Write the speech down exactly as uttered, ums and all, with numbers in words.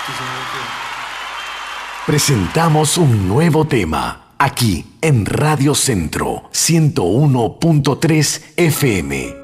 Presentamos un nuevo tema aquí en Radio Centro ciento uno punto tres F M.